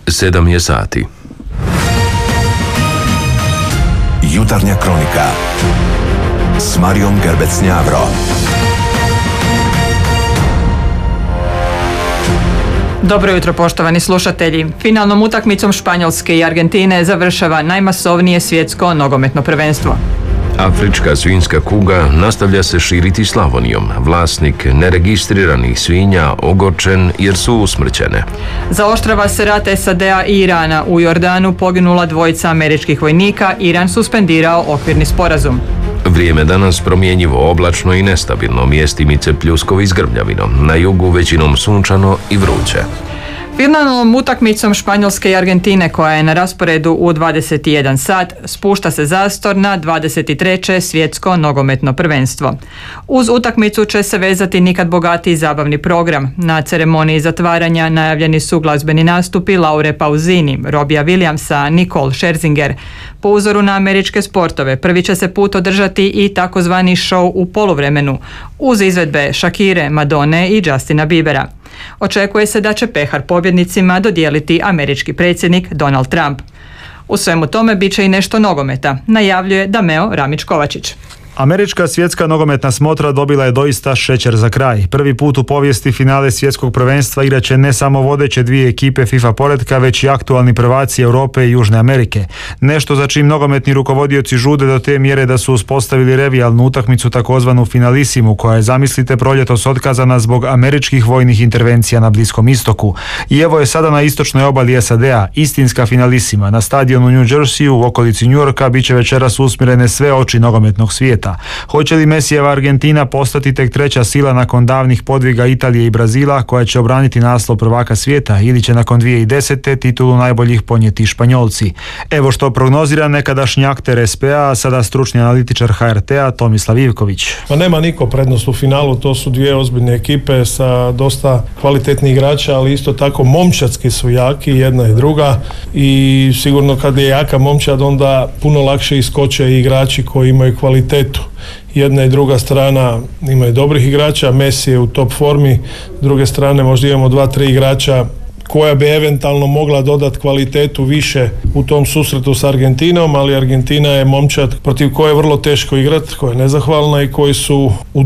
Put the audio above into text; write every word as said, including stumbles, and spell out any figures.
Sedam je sati. Jutarnja kronika s Marijom Gerbec-Njavro. Dobro jutro, poštovani slušatelji. Finalnom utakmicom Španjolske i Argentine završava najmasovnije svjetsko nogometno prvenstvo. Afrička svinjska kuga nastavlja se širiti Slavonijom. Vlasnik neregistriranih svinja ogorčen jer su usmrćene. Zaoštrava se rat S A D-a i Irana. U Jordanu poginula dvojica američkih vojnika, Iran suspendirao okvirni sporazum. Vrijeme danas promjenjivo, oblačno i nestabilno, mjestimice pljuskovi s grmljavinom. Na jugu većinom sunčano i vruće. Finalnom utakmicom Španjolske i Argentine, koja je na rasporedu u dvadeset jedan sat, spušta se zastor na dvadeset treće svjetsko nogometno prvenstvo. Uz utakmicu će se vezati nikad bogatiji zabavni program. Na ceremoniji zatvaranja najavljeni su glazbeni nastupi Laure Pausini, Robija Williamsa, Nicole Scherzinger. Po uzoru na američke sportove, prvi će se put održati i takozvani show u poluvremenu, uz izvedbe Shakire, Madone i Justina Biebera. Očekuje se da će pehar pobjednicima dodijeliti američki predsjednik Donald Trump. U svemu tome bit će i nešto nogometa, najavljuje Dameo Ramić-Kovačić. Američka svjetska nogometna smotra dobila je doista šećer za kraj. Prvi put u povijesti finale svjetskog prvenstva igraće ne samo vodeće dvije ekipe FIFA poretka, već i aktualni prvaci Europe i Južne Amerike. Nešto za čim nogometni rukovodioci žude do te mjere da su uspostavili revijalnu utakmicu, takozvanu finalisimu, koja je, zamislite, proljetos otkazana zbog američkih vojnih intervencija na Bliskom istoku. I evo je sada na istočnoj obali S A D-a istinska finalisima. Na stadionu New Jerseyu u okolici New Yorka bit će večeras usmjerene sve oči nogometnog svijeta. Hoće li Mesijeva Argentina postati tek treća sila nakon davnih podviga Italije i Brazila, koja će obraniti naslov prvaka svijeta, ili će nakon dvije tisuće desete titulu najboljih ponijeti Španjolci? Evo što prognozira nekadašnji akter S P A, a sada stručni analitičar H R T-a Tomislav Ivković. Pa nema niko prednost u finalu, to su dvije ozbiljne ekipe sa dosta kvalitetnih igrača, ali isto tako momčadski su jaki, jedna i druga, i sigurno kad je jaka momčad, onda puno lakše iskoče i igrači koji imaju kvalitetu. Jedna i druga strana imaju dobrih igrača, Messi je u top formi, s druge strane možda imamo dva, tri igrača koja bi eventualno mogla dodati kvalitetu više u tom susretu s Argentinom, ali Argentina je momčad protiv koje je vrlo teško igrati, koja je nezahvalna i koji su u